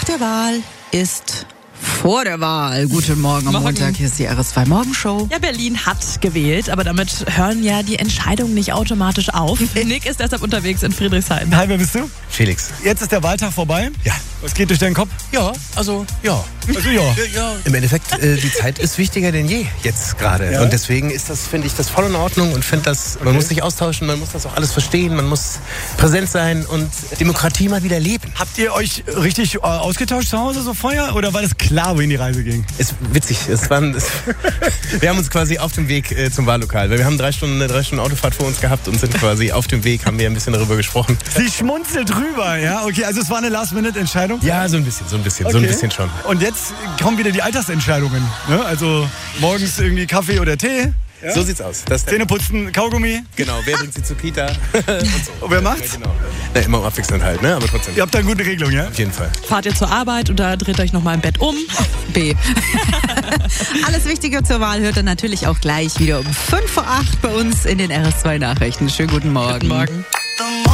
der Wahl ist vor der Wahl. Guten Morgen am Montag, hier ist die RS2 Morgenshow. Ja, Berlin hat gewählt, aber damit hören ja die Entscheidungen nicht automatisch auf. Nick ist deshalb unterwegs in Friedrichshain. Hi, wer bist du? Felix. Jetzt ist der Wahltag vorbei. Ja. Was geht durch deinen Kopf? Ja, also ja. Ja. Im Endeffekt, die Zeit ist wichtiger denn je jetzt gerade. Ja. Und deswegen ist das, finde ich, das voll in Ordnung und finde das, man muss sich austauschen, man muss das auch alles verstehen, man muss präsent sein und Demokratie mal wieder leben. Habt ihr euch richtig ausgetauscht zu Hause so vorher? Oder war das klar, wohin die Reise ging? Ist witzig. Wir haben uns quasi auf dem Weg zum Wahllokal, weil wir haben 3 Stunden Autofahrt vor uns gehabt und sind quasi auf dem Weg, haben wir ein bisschen darüber gesprochen. Sie schmunzelt rüber, ja? Okay, also es war eine Last-Minute-Entscheidung? Ja, so ein bisschen schon. Und jetzt kommen wieder die Alltagsentscheidungen. Ne? Also morgens irgendwie Kaffee oder Tee. Ja? So sieht's aus. Das Zähne putzen, Kaugummi. Genau, wer bringt sie zur Kita? Und so. Und wer macht's? Ja, genau. Na, immer abwechselnd halt, ne? Aber trotzdem. Ihr habt da eine gute Regelung, ja? Auf jeden Fall. Fahrt ihr zur Arbeit oder dreht euch nochmal im Bett um? B. Alles Wichtige zur Wahl hört ihr natürlich auch gleich wieder um 5 vor 8 bei uns in den RS2 Nachrichten. Schönen guten Morgen. Guten Morgen.